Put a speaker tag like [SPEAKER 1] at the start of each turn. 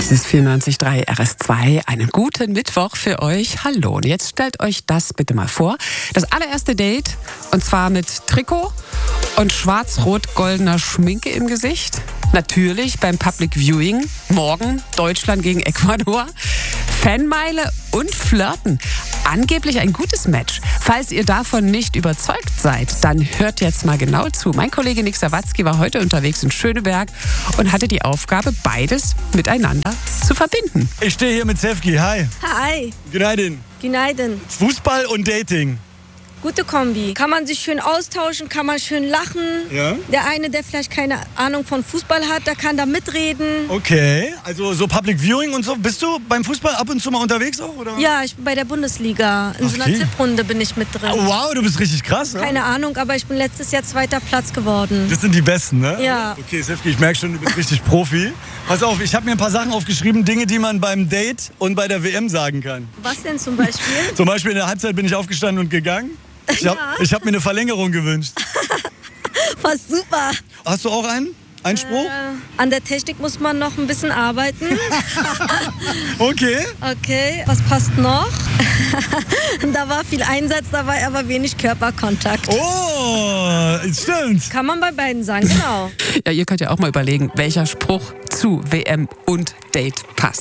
[SPEAKER 1] Das ist 94.3 RS2. Einen guten Mittwoch für euch. Hallo. Und jetzt stellt euch das bitte mal vor. Das allererste Date, und zwar mit Trikot und schwarz-rot-goldener Schminke im Gesicht. Natürlich beim Public Viewing. Morgen Deutschland gegen Ecuador. Fanmeile und Flirten. Angeblich ein gutes Match. Falls ihr davon nicht überzeugt seid, dann hört jetzt mal genau zu. Mein Kollege Nick Sawatzki war heute unterwegs in Schöneberg und hatte die Aufgabe, beides miteinander zu verbinden.
[SPEAKER 2] Ich stehe hier mit Sefki. Hi.
[SPEAKER 3] Hi.
[SPEAKER 2] Gneiden.
[SPEAKER 3] Gneiden.
[SPEAKER 2] Fußball und Dating.
[SPEAKER 3] Gute Kombi. Kann man sich schön austauschen, kann man schön lachen.
[SPEAKER 2] Ja.
[SPEAKER 3] Der eine, der vielleicht keine Ahnung von Fußball hat, der kann da mitreden.
[SPEAKER 2] Okay, also so Public Viewing und so. Bist du beim Fußball ab und zu mal unterwegs auch, oder?
[SPEAKER 3] Ja, ich bin bei der Bundesliga. In so einer
[SPEAKER 2] Okay.
[SPEAKER 3] Tipprunde bin ich mit drin.
[SPEAKER 2] Oh, wow, du bist richtig krass, ne?
[SPEAKER 3] Keine Ahnung, aber ich bin letztes Jahr 2. Platz geworden.
[SPEAKER 2] Das sind die Besten, ne?
[SPEAKER 3] Ja.
[SPEAKER 2] Okay, Sefki, ich merke schon, du bist richtig Profi. Pass auf, ich habe mir ein paar Sachen aufgeschrieben, Dinge, die man beim Date und bei der WM sagen kann.
[SPEAKER 3] Was denn zum Beispiel?
[SPEAKER 2] Zum Beispiel in der Halbzeit bin ich aufgestanden und gegangen. Ich hab mir eine Verlängerung gewünscht.
[SPEAKER 3] Was super.
[SPEAKER 2] Hast du auch einen? Einen Spruch?
[SPEAKER 3] An der Technik muss man noch ein bisschen arbeiten.
[SPEAKER 2] Okay.
[SPEAKER 3] Okay, was passt noch? Da war viel Einsatz dabei, aber wenig Körperkontakt.
[SPEAKER 2] Oh, stimmt.
[SPEAKER 3] Kann man bei beiden sagen, genau.
[SPEAKER 1] Ja, ihr könnt ja auch mal überlegen, welcher Spruch zu WM und Date passt.